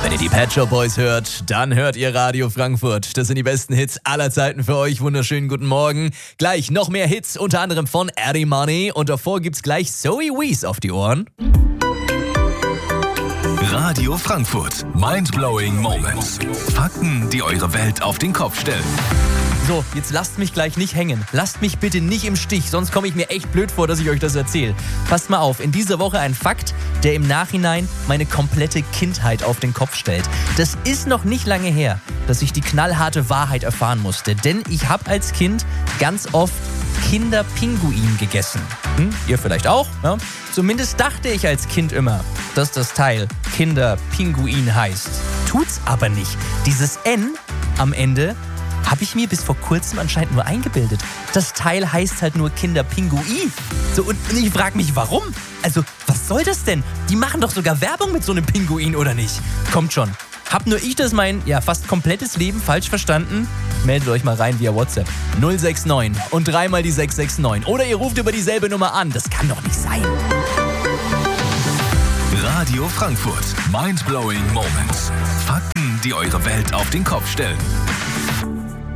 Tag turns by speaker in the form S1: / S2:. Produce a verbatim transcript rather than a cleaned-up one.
S1: Wenn ihr die Pet Shop Boys hört, dann hört ihr Radio Frankfurt. Das sind die besten Hits aller Zeiten für euch. Wunderschönen guten Morgen. Gleich noch mehr Hits, unter anderem von Eddie Money. Und davor gibt's gleich Zoe Wees auf die Ohren.
S2: Radio Frankfurt. Mindblowing Moments. Fakten, die eure Welt auf den Kopf stellen.
S1: So, jetzt lasst mich gleich nicht hängen. Lasst mich bitte nicht im Stich, sonst komme ich mir echt blöd vor, dass ich euch das erzähle. Passt mal auf, in dieser Woche ein Fakt, der im Nachhinein meine komplette Kindheit auf den Kopf stellt. Das ist noch nicht lange her, dass ich die knallharte Wahrheit erfahren musste. Denn ich habe als Kind ganz oft Kinderpinguin gegessen. Hm, ihr vielleicht auch? Ja? Zumindest dachte ich als Kind immer, dass das Teil Kinderpinguin heißt. Tut's aber nicht. Dieses N am Ende habe ich mir bis vor kurzem anscheinend nur eingebildet. Das Teil heißt halt nur Kinderpinguin. So, und ich frage mich, warum? Also, was soll das denn? Die machen doch sogar Werbung mit so einem Pinguin, oder nicht? Kommt schon. Hab nur ich das mein, ja, fast komplettes Leben falsch verstanden? Meldet euch mal rein via WhatsApp. null sechs neun und dreimal die sechs sechs neun. Oder ihr ruft über dieselbe Nummer an. Das kann doch nicht sein.
S2: Radio Frankfurt. Mindblowing Moments. Fakten, die eure Welt auf den Kopf stellen.